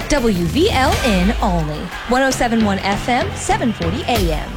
WVLN Olney, 107.1 FM, 740 AM.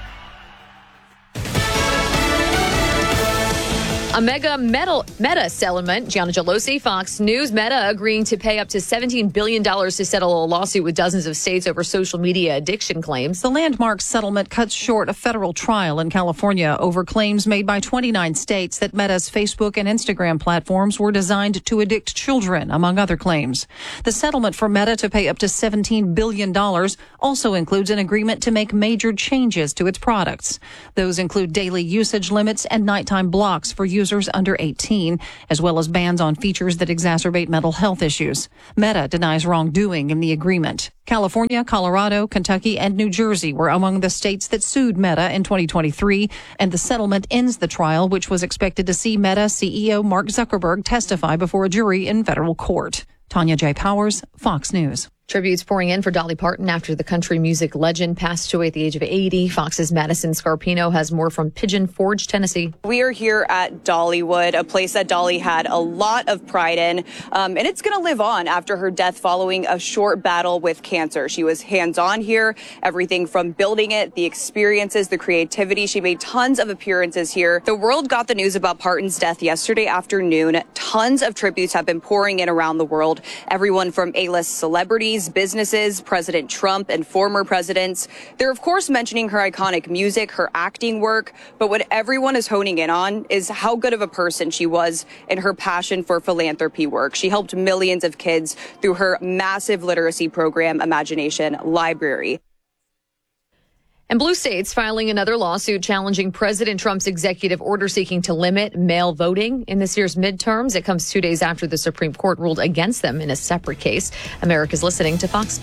A Meta settlement. Gianna Gelosi, Fox News. Meta agreeing to pay up to $17 billion to settle a lawsuit with dozens of states over social media addiction claims. The landmark settlement cuts short a federal trial in California over claims made by 29 states that Meta's Facebook and Instagram platforms were designed to addict children, among other claims. The settlement for Meta to pay up to $17 billion also includes an agreement to make major changes to its products. Those include daily usage limits and nighttime blocks for users under 18, as well as bans on features that exacerbate mental health issues. Meta denies wrongdoing in the agreement. California, Colorado, Kentucky, and New Jersey were among the states that sued Meta in 2023, and the settlement ends the trial, which was expected to see Meta CEO Mark Zuckerberg testify before a jury in federal court. Tanya J. Powers, Fox News. Tributes pouring in for Dolly Parton after the country music legend passed away at the age of 80. Fox's Madison Scarpino has more from Pigeon Forge, Tennessee. We are here at Dollywood, a place that Dolly had a lot of pride in, and it's going to live on after her death following a short battle with cancer. She was hands-on here, everything from building it, the experiences, the creativity. She made tons of appearances here. The world got the news about Parton's death yesterday afternoon. Tons of tributes have been pouring in around the world. Everyone from A-list celebrities, businesses, President Trump, and former presidents. They're, of course, mentioning her iconic music, her acting work, but what everyone is honing in on is how good of a person she was and her passion for philanthropy work. She helped millions of kids through her massive literacy program, Imagination Library. And blue states filing another lawsuit challenging President Trump's executive order seeking to limit mail voting in this year's midterms. It comes 2 days after the Supreme Court ruled against them in a separate case. America's listening to Fox.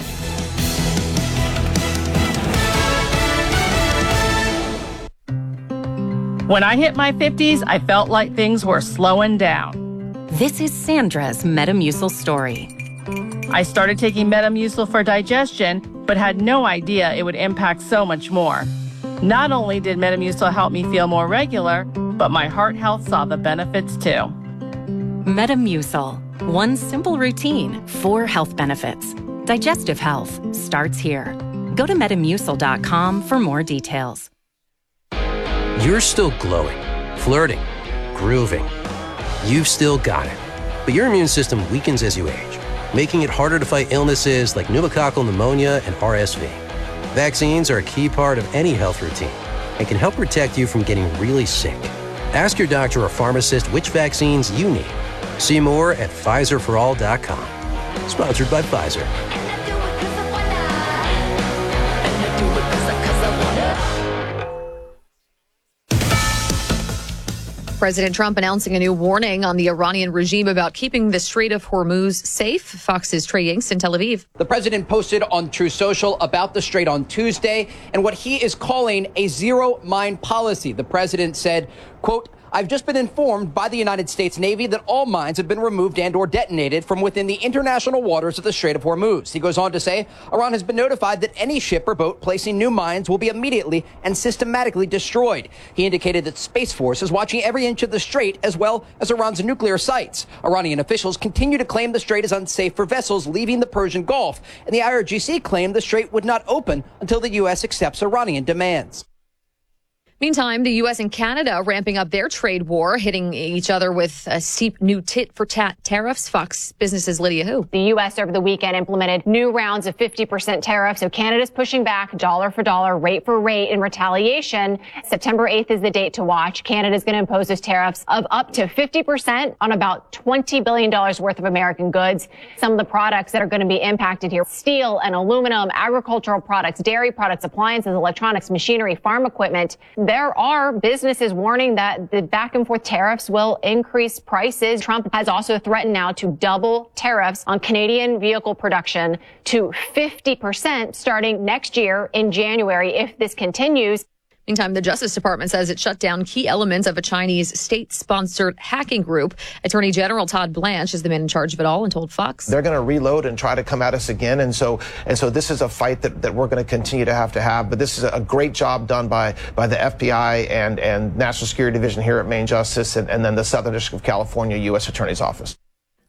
When I hit my 50s, I felt like things were slowing down. This is Sandra's Metamucil story. I started taking Metamucil for digestion, but had no idea it would impact so much more. Not only did Metamucil help me feel more regular, but my heart health saw the benefits too. Metamucil. One simple routine, 4 health benefits. Digestive health starts here. Go to Metamucil.com for more details. You're still glowing, flirting, grooving. You've still got it. But your immune system weakens as you age, making it harder to fight illnesses like pneumococcal pneumonia and RSV. Vaccines are a key part of any health routine and can help protect you from getting really sick. Ask your doctor or pharmacist which vaccines you need. See more at PfizerForAll.com. Sponsored by Pfizer. President Trump announcing a new warning on the Iranian regime about keeping the Strait of Hormuz safe. Fox's Trey Yanks in Tel Aviv. The president posted on True Social about the strait on Tuesday and what he is calling a zero mine policy. The president said, quote, I've just been informed by the United States Navy that all mines have been removed and or detonated from within the international waters of the Strait of Hormuz. He goes on to say Iran has been notified that any ship or boat placing new mines will be immediately and systematically destroyed. He indicated that Space Force is watching every inch of the strait as well as Iran's nuclear sites. Iranian officials continue to claim the strait is unsafe for vessels leaving the Persian Gulf, and the IRGC claimed the strait would not open until the U.S. accepts Iranian demands. Meantime, the U.S. and Canada ramping up their trade war, hitting each other with a steep new tit-for-tat tariffs. Fox Business's Lydia Hu. The U.S. over the weekend implemented new rounds of 50% tariffs, so Canada's pushing back dollar for dollar, rate for rate in retaliation. September 8th is the date to watch. Canada's going to impose those tariffs of up to 50% on about $20 billion worth of American goods. Some of the products that are going to be impacted here: steel and aluminum, agricultural products, dairy products, appliances, electronics, machinery, farm equipment. There are businesses warning that the back and forth tariffs will increase prices. Trump has also threatened now to double tariffs on Canadian vehicle production to 50% starting next year in January if this continues. Meantime, the Justice Department says it shut down key elements of a Chinese state-sponsored hacking group. Attorney General Todd Blanche is the man in charge of it all and told Fox they're going to reload and try to come at us again. And so this is a fight that we're going to continue to have. But this is a great job done by the FBI and National Security Division here at Main Justice and then the Southern District of California U.S. Attorney's Office.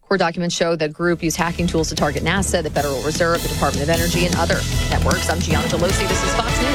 Court documents show the group used hacking tools to target NASA, the Federal Reserve, the Department of Energy, and other networks. I'm Gianna Delosi. This is Fox News.